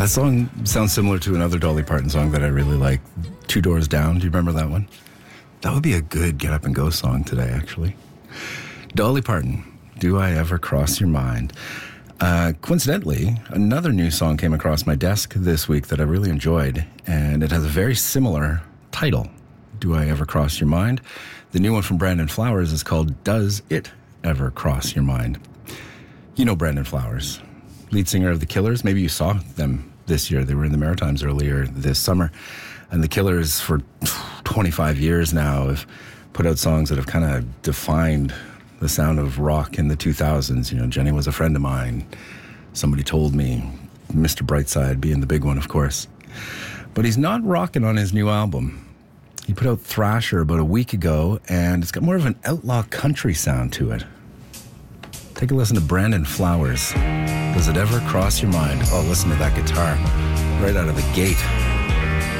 That song sounds similar to another Dolly Parton song that I really like, Two Doors Down. Do you remember that one? That would be a good get up and go song today, actually. Dolly Parton, Do I Ever Cross Your Mind? Coincidentally, another new song came across my desk this week that I really enjoyed, and it has a very similar title, Do I Ever Cross Your Mind? The new one from Brandon Flowers is called Does It Ever Cross Your Mind? You know Brandon Flowers, lead singer of The Killers. Maybe you saw them this year. They were in the Maritimes earlier this summer. And The Killers, for 25 years now, have put out songs that have kind of defined the sound of rock in the 2000s. You know, Jenny Was a Friend of Mine, Somebody Told Me, Mr. Brightside being the big one, of course. But he's not rocking on his new album. He put out Thrasher about a week ago, and it's got more of an outlaw country sound to it. Take a listen to Brandon Flowers. Does It Ever Cross Your Mind? Oh, listen to that guitar right out of the gate.